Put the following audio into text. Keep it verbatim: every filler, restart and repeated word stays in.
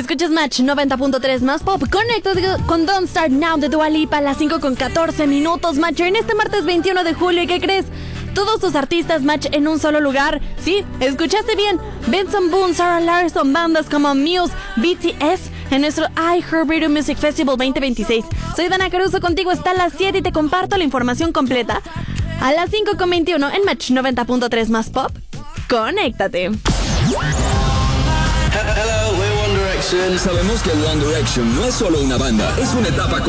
Escuchas Match noventa punto tres más pop. Conectado con Don't Start Now de Dua Lipa a las cinco con catorce minutos. Match en este martes veintiuno de julio. ¿Y qué crees? Todos tus artistas Match en un solo lugar. Sí, escuchaste bien. Benson Boone, Sarah Larson, bandas como Muse, B T S en nuestro iHeartRadio Music Festival veinte veintiséis. Soy Dana Caruso, contigo hasta las siete y te comparto la información completa a las cinco con veintiuno en Match noventa punto tres más pop. Conéctate. Hello, we're One Direction. Sabemos que One Direction no es solo una banda, es una etapa